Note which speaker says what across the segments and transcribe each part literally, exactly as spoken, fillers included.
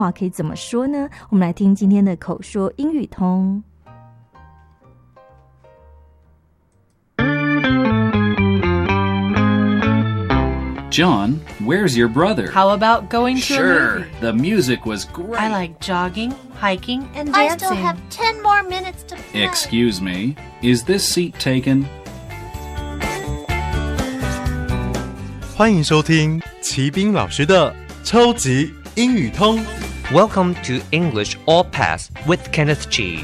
Speaker 1: 话可以怎么说呢？我们来听今天的口说英语通。
Speaker 2: John, where's your brother?
Speaker 3: How about going to
Speaker 2: Sure,
Speaker 3: a movie?
Speaker 2: the music was great.
Speaker 3: I like jogging, hiking, and
Speaker 4: I
Speaker 3: dancing.
Speaker 4: still have ten more minutes to play.
Speaker 2: Excuse me, is this seat taken?
Speaker 5: 欢迎收听齐斌老师的超级英语通。
Speaker 6: Welcome to English All Pass with Kenneth Chi.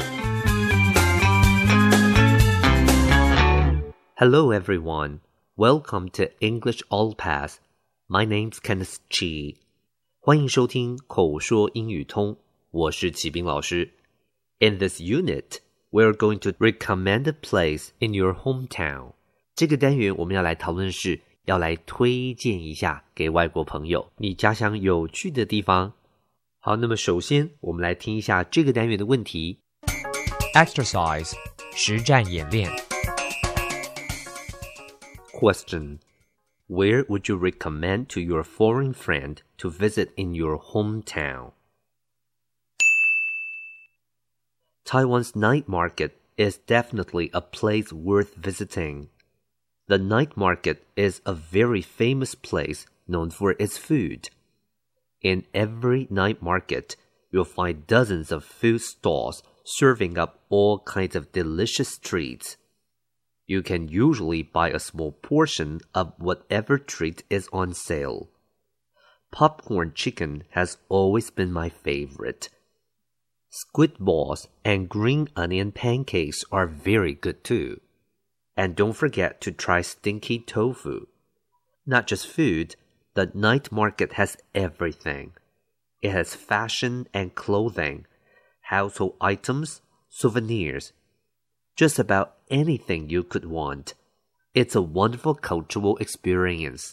Speaker 6: Hello everyone. Welcome to English All Pass. My name's Kenneth Chi. 欢迎收听口说英语通，我是齐斌老师。In this unit, we're going to recommend a place in your hometown. 这个单元我们要来讨论是要来推荐一下给外国朋友你家乡有趣的地方。好，那么首先我们来听一下这个单元的问题。Exercise 实战演练。Question: Where would you recommend to your foreign friend to visit in your hometown? Taiwan's night market is definitely a place worth visiting. The night market is a very famous place known for its food. In every night market, you'll find dozens of food stalls serving up all kinds of delicious treats.You can usually buy a small portion of whatever treat is on sale. Popcorn chicken has always been my favorite. Squid balls and green onion pancakes are very good too. And don't forget to try stinky tofu. Not just food, the night market has everything. It has fashion and clothing, household items, souvenirs.Just about anything you could want. It's a wonderful cultural experience.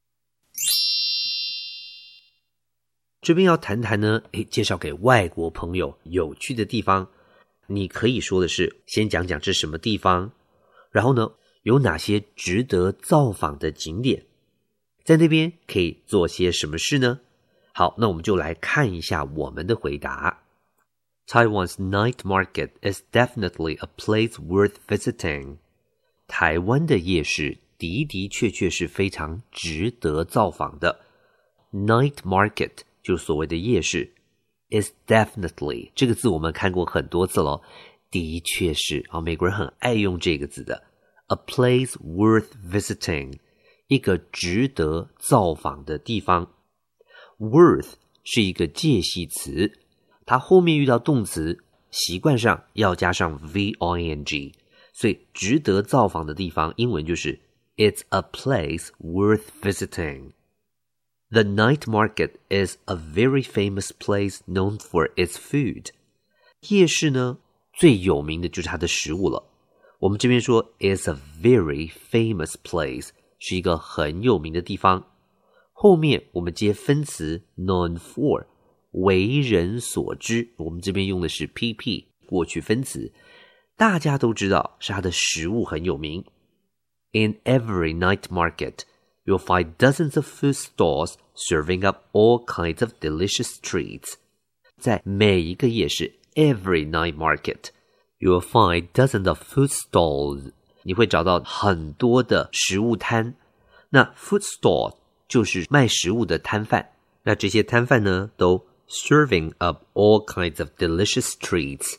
Speaker 6: 这边要谈谈呢，诶，介绍给外国朋友有趣的地方。你可以说的是，先讲讲这什么地方，然后呢，有哪些值得造访的景点，在那边可以做些什么事呢？好，那我们就来看一下我们的回答。Taiwan's night market is definitely a place worth visiting. 台湾的夜市的的确确是非常值得造访的。Night market 就是所谓的夜市 is definitely 这个字我们看过很多次了，的确是啊，美国人很爱用这个字的。A place worth visiting 一个值得造访的地方。Worth 是一个介系词，它后面遇到动词习惯上要加上 V-I-N-G， 所以值得造访的地方英文就是 It's a place worth visiting. The night market is a very famous place known for its food. 夜市呢最有名的就是它的食物了。我们这边说 It's a very famous place 是一个很有名的地方，后面我们接分词 known for为人所知，我们这边用的是 P P 过去分词，大家都知道是它的食物很有名。In every night market, you'll find dozens of food stalls serving up all kinds of delicious treats. 在每一个夜市 every night market, you'll find dozens of food stalls. 你会找到很多的食物摊。那 food stall 就是卖食物的摊贩，那这些摊贩呢都serving up all kinds of delicious treats.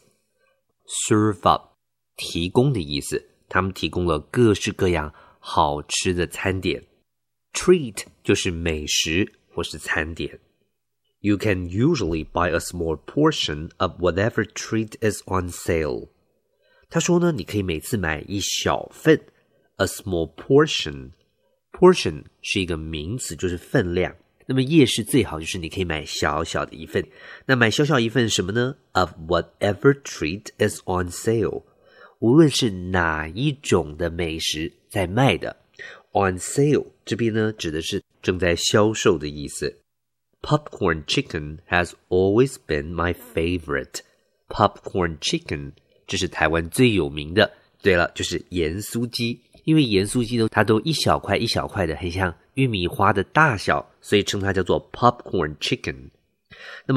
Speaker 6: Serve up 提供的意思，他们提供了各式各样好吃的餐点。Treat 就是美食或是餐点。You can usually buy a small portion of whatever treat is on sale. 他说呢，你可以每次买一小份 a small portion. Portion 是一个名词，就是分量。那么夜市最好就是你可以买小小的一份，那买小小一份什么呢？ Of whatever treat is on sale， 无论是哪一种的美食在卖的。 On sale 这边呢指的是正在销售的意思。 Popcorn chicken has always been my favorite. Popcorn chicken 这是台湾最有名的，对了，就是盐酥鸡，因为盐酥鸡都它都一小块一小块的，很像玉米花的大小，所以称它叫做 popcorn chicken。那么